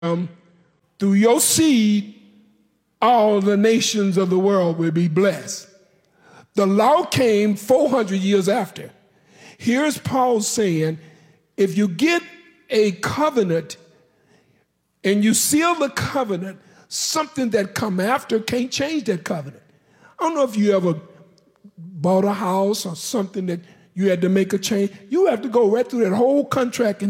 Through your seed, all the nations of the world will be blessed. The law came 400 years after. Here's Paul saying, if you get a covenant and you seal the covenant, something that come after can't change that covenant. I don't know if you ever bought a house or something that you had to make a change. You have to go right through that whole contract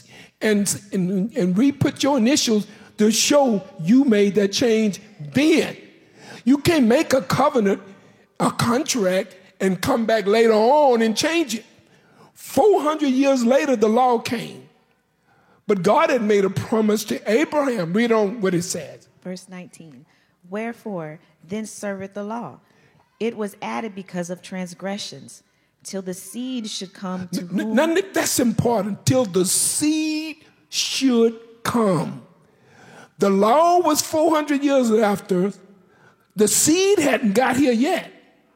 and re-put your initials to show you made that change then. You can't make a covenant, a contract, and come back later on and change it. 400 years later, the law came. But God had made a promise to Abraham. Read on what it says. Verse 19. Wherefore, then serveth the law. It was added because of transgressions, till the seed should come to whom... That's important. Till the seed should come. The law was 400 years after. The seed hadn't got here yet.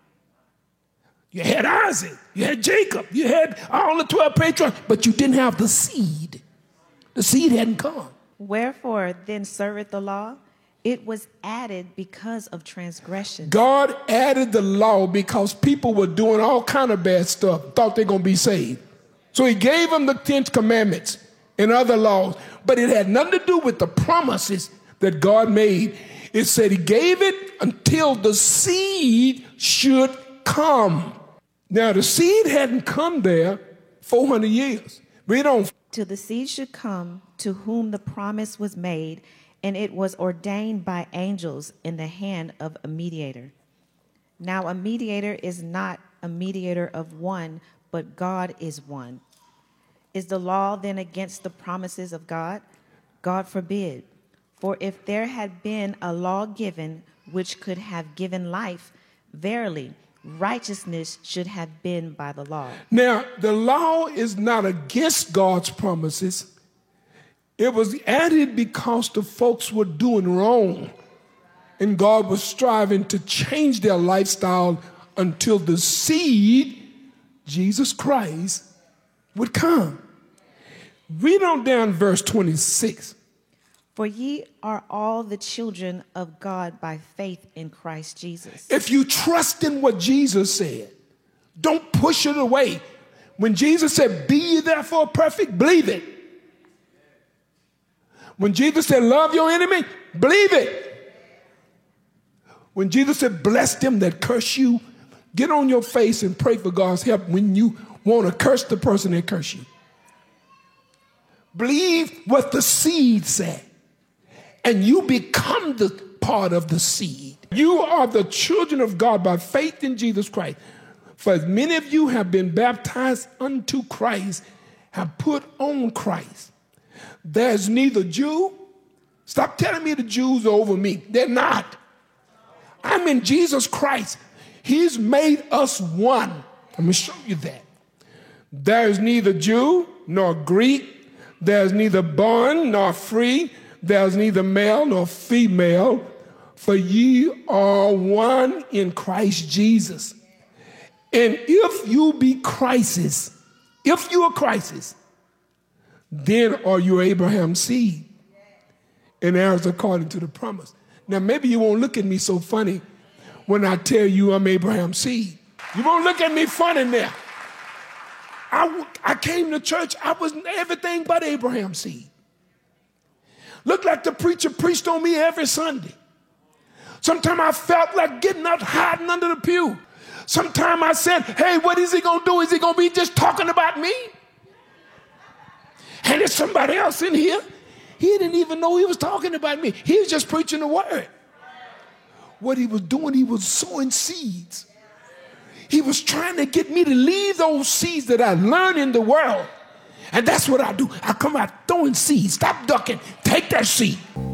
You had Isaac, you had Jacob, you had all the 12 patriarchs, but you didn't have the seed. The seed hadn't come. Wherefore then serveth the law? It was added because of transgression. God added the law because people were doing all kind of bad stuff, thought they're going to be saved. So he gave them the 10 commandments and other laws, but it had nothing to do with the promises that God made. It said he gave it until the seed should come. Now, the seed hadn't come there 400 years. Read on. Till the seed should come to whom the promise was made, and it was ordained by angels in the hand of a mediator. Now, a mediator is not a mediator of one, but God is one. Is the law then against the promises of God? God forbid. For if there had been a law given which could have given life, verily, righteousness should have been by the law. Now, the law is not against God's promises. It was added because the folks were doing wrong, and God was striving to change their lifestyle until the seed, Jesus Christ, would come. Read on down verse 26. For ye are all the children of God by faith in Christ Jesus. If you trust in what Jesus said, don't push it away. When Jesus said, be ye therefore perfect, believe it. When Jesus said, love your enemy, believe it. When Jesus said, bless them that curse you, get on your face and pray for God's help when you want to curse the person that curse you. Believe what the seed said, and you become the part of the seed. You are the children of God by faith in Jesus Christ. For as many of you have been baptized unto Christ, have put on Christ. There's neither Jew. Stop telling me the Jews are over me. They're not. I'm in Jesus Christ. He's made us one. Let me show you that. There's neither Jew nor Greek. There's neither bond nor free. There's neither male nor female. For ye are one in Christ Jesus. And if you be Christ's, if you are Christ's, then are you Abraham's seed and heirs according to the promise. Now, maybe you won't look at me so funny when I tell you I'm Abraham's seed. You won't look at me funny now. I came to church, I was everything but Abraham's seed. Looked like the preacher preached on me every Sunday. Sometimes I felt like getting up, hiding under the pew. Sometimes I said, hey, what is he going to do? Is he going to be just talking about me? And there's somebody else in here. He didn't even know he was talking about me. He was just preaching the word. What he was doing, he was sowing seeds. He was trying to get me to leave those seeds that I learned in the world. And that's what I do. I come out throwing seeds. Stop ducking. Take that seed.